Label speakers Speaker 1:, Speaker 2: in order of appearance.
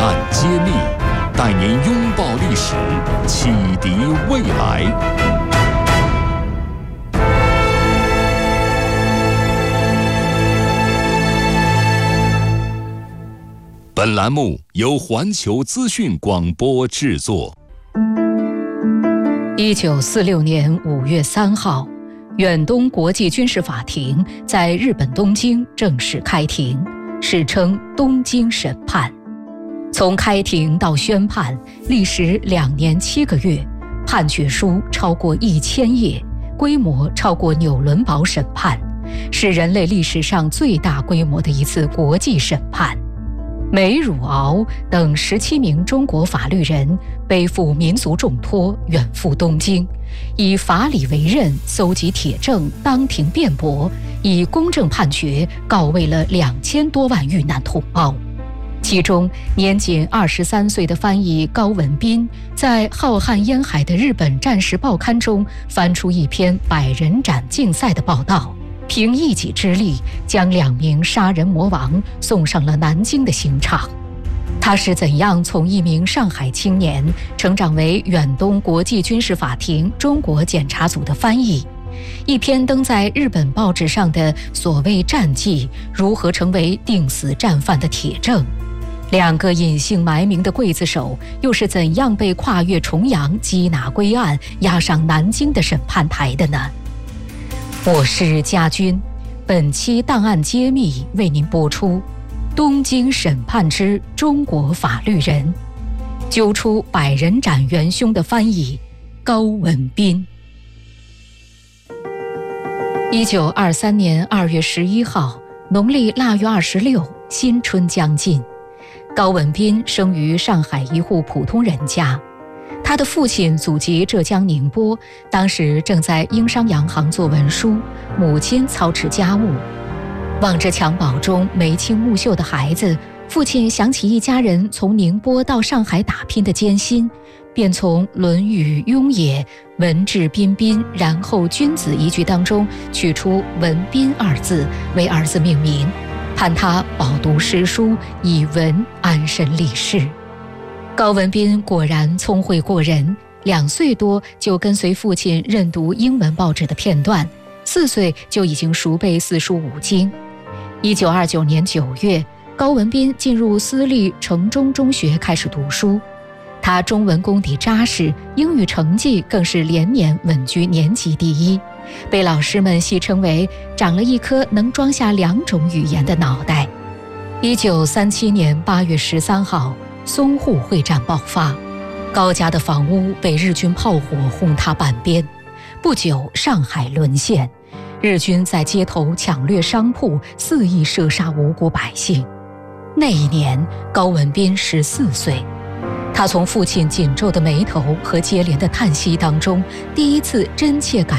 Speaker 1: 案揭秘，带您拥抱历史，启迪未来。本栏目由环球资讯广播制作。
Speaker 2: 1946年5月3号，远东国际军事法庭在日本东京正式开庭，史称东京审判。从开庭到宣判历时2年7个月，判决书超过1000页，规模超过纽伦堡审判，是人类历史上最大规模的一次国际审判。梅汝敖等17名中国法律人背负民族重托，远赴东京，以法理为刃，搜集铁证，当庭辩驳，以公正判决告慰了2000多万遇难同胞。其中年仅23岁的翻译高文彬，在浩瀚烟海的日本战时报刊中翻出一篇百人斩竞赛的报道，凭一己之力将2名杀人魔王送上了南京的刑场。他是怎样从一名上海青年成长为远东国际军事法庭中国检察组的翻译？一篇登在日本报纸上的所谓战记，如何成为定死战犯的铁证？2个隐姓埋名的刽子手又是怎样被跨越重洋缉拿归案，押上南京的审判台的呢？我是家军，本期档案揭秘为您播出东京审判之中国法律人，揪出百人斩元凶的翻译高文彬。1923年2月11号，农历腊月26，新春将近。高文彬生于上海一户普通人家，他的父亲祖籍浙江宁波，当时正在英商洋行做文书，母亲操持家务。望着襁褓中眉清目秀的孩子，父亲想起一家人从宁波到上海打拼的艰辛，便从《论语·雍也》文质彬彬，然后君子一句当中取出文彬2字，为儿子命名，盼他饱读诗书，以文安身立世。高文彬果然聪慧过人，2岁多就跟随父亲认读英文报纸的片段，4岁就已经熟背4书5经。1929年9月，高文彬进入私立城中中学开始读书。他中文功底扎实，英语成绩更是连年稳居年级第1，被老师们戏称为长了一颗能装下2种语言的脑袋。1937年8月13号，淞沪会战爆发，高家的房屋被日军炮火轰塌半边。不久，上海沦陷，日军在街头抢掠商铺，肆意射杀无辜百姓。那一年，高文彬14岁。他从父亲紧皱的眉头和接连的叹息当中，第一次真切感